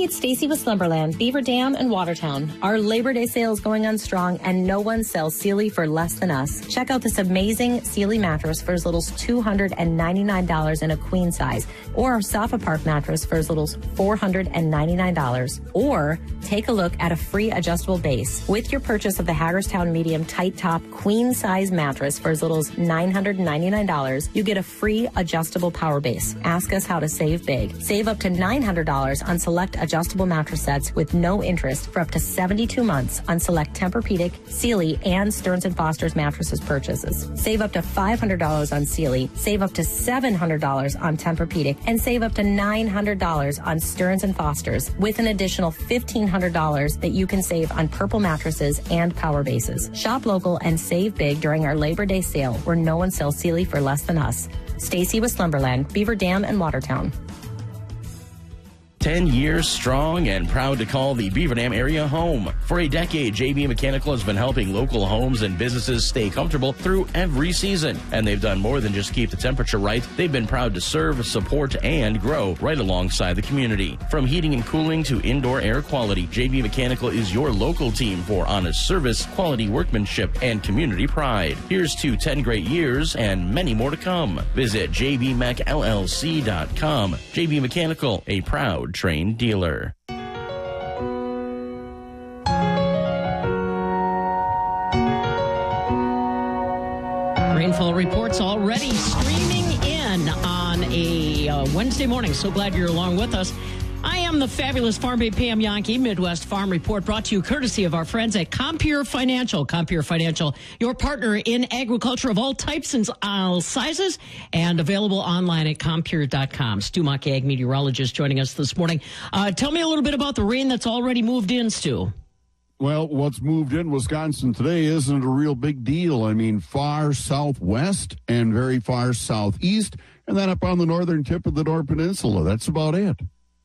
it's Stacy with Slumberland, Beaver Dam, and Watertown. Our Labor Day sale is going on strong, and no one sells Sealy for less than us. Check out this amazing Sealy mattress for as little as $299 in a queen size, or our Sofa Park mattress for as little as $499. Or take a look at a free adjustable base. With your purchase of the Hagerstown Medium Tight Top queen size mattress for as little as $999, you get a free adjustable power base. Ask us how to save big. Save up to $900 on select adjustable mattress sets with no interest for up to 72 months on select Tempur-Pedic, Sealy, and Stearns & Foster's mattresses purchases. Save up to $500 on Sealy, save up to $700 on Tempur-Pedic, and save up to $900 on Stearns & Foster's with an additional $1,500 that you can save on Purple mattresses and power bases. Shop local and save big during our Labor Day sale where no one sells Sealy for less than us. Stacy with Slumberland, Beaver Dam, and Watertown. 10 years strong and proud to call the Beaver Dam area home. For a decade, JB Mechanical has been helping local homes and businesses stay comfortable through every season. And they've done more than just keep the temperature right. They've been proud to serve, support, and grow right alongside the community. From heating and cooling to indoor air quality, JB Mechanical is your local team for honest service, quality workmanship, and community pride. Here's to 10 great years and many more to come. Visit jbmechllc.com. JB Mechanical, a proud trained dealer. Rainfall reports already streaming in on a Wednesday morning. So glad you're along with us. I am the fabulous Farm Babe Pam Yankee. Midwest Farm Report brought to you courtesy of our friends at Compeer Financial. Compeer Financial, your partner in agriculture of all types and all sizes, and available online at Compeer.com. Stu Muck, ag meteorologist, joining us this morning. Tell me a little bit about the rain that's already moved in, Stu. Well, what's moved in Wisconsin today isn't a real big deal. I mean, far southwest and very far southeast, and then up on the northern tip of the North Peninsula. That's about it.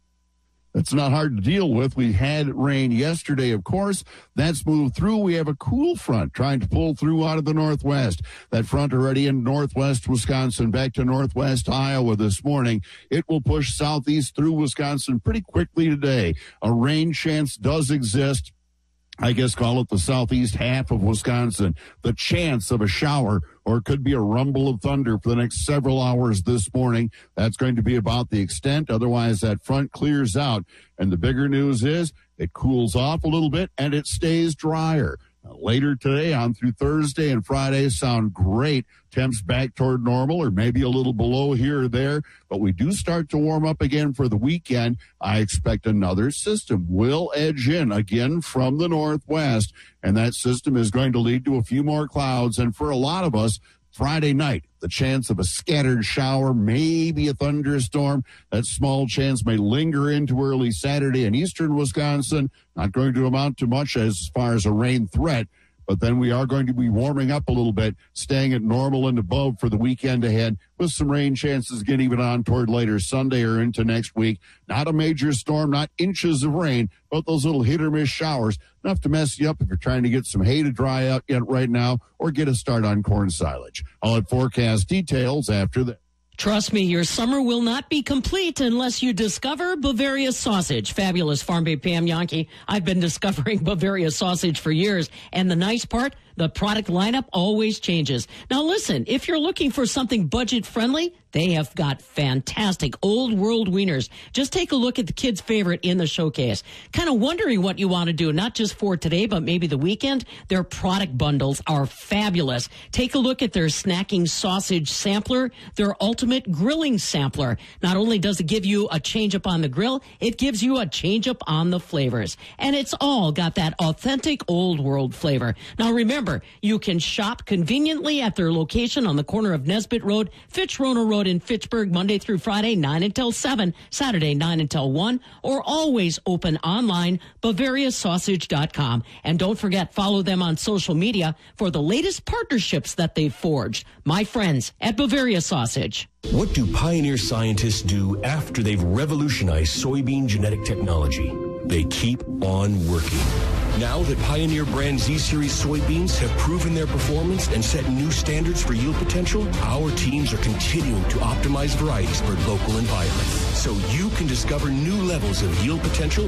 That's not hard to deal with. We had rain yesterday, of course. That's moved through. We have a cool front trying to pull through out of the northwest. That front already in northwest Wisconsin, back to northwest Iowa this morning. It will push southeast through Wisconsin pretty quickly today. A rain chance does exist. I guess call it the southeast half of Wisconsin. The chance of a shower, or it could be a rumble of thunder for the next several hours this morning. That's going to be about the extent. Otherwise, that front clears out. And the bigger news is it cools off a little bit and it stays drier. Later today on through Thursday and Friday sound great. Temps back toward normal or maybe a little below here or there. But we do start to warm up again for the weekend. I expect another system will edge in again from the northwest. And that system is going to lead to a few more clouds. And for a lot of us, Friday night, the chance of a scattered shower, maybe a thunderstorm. That small chance may linger into early Saturday in eastern Wisconsin. Not going to amount to much as far as a rain threat. But then we are going to be warming up a little bit, staying at normal and above for the weekend ahead, with some rain chances again even on toward later Sunday or into next week. Not a major storm, not inches of rain, but those little hit or miss showers, enough to mess you up if you're trying to get some hay to dry out yet right now or get a start on corn silage. I'll have forecast details after that. Trust me, your summer will not be complete unless you discover Bavaria sausage. Fabulous Farm Babe Pam Yankee. I've been discovering Bavaria sausage for years. And the nice part, the product lineup always changes. Now listen, if you're looking for something budget friendly, they have got fantastic old world wieners. Just take a look at the kids' favorite in the showcase. Kind of wondering what you want to do, not just for today, but maybe the weekend. Their product bundles are fabulous. Take a look at their snacking sausage sampler, their ultimate grilling sampler. Not only does it give you a change up on the grill, it gives you a change up on the flavors. And it's all got that authentic old world flavor. Now remember, you can shop conveniently at their location on the corner of Nesbitt Road, Fitch-Roner Road in Fitchburg, Monday through Friday, 9 until 7, Saturday, 9 until 1, or always open online, BavariaSausage.com. And don't forget, follow them on social media for the latest partnerships that they've forged. My friends at Bavaria Sausage. What do Pioneer scientists do after they've revolutionized soybean genetic technology? They keep on working. Now that Pioneer brand Z-Series soybeans have proven their performance and set new standards for yield potential, our teams are continuing to optimize varieties for local environments, so you can discover new levels of yield potential